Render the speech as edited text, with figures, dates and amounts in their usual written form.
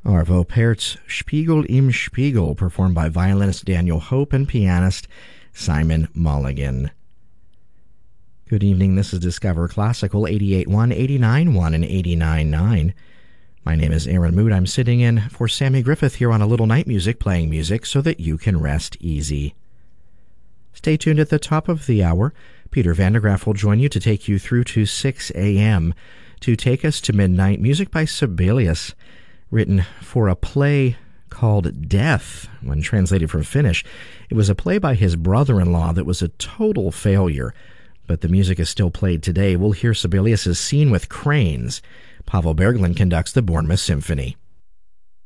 Arvo Pärt's Spiegel im Spiegel, performed by violinist Daniel Hope and pianist Simon Mulligan. Good evening, this is Discover Classical 88.1, 89.1, and 89.9. My name is Aaron Mood. I'm sitting in for Sammy Griffith here on A Little Night Music, playing music so that you can rest easy. Stay tuned at the top of the hour. Peter Van der Graaf will join you to take you through to 6 a.m. to take us to midnight. Music by Sibelius, written for a play called Death, when translated from Finnish. It was a play by his brother-in-law that was a total failure, but the music is still played today. We'll hear Sibelius' Scene with Cranes. Pavel Berglund conducts the Bournemouth Symphony.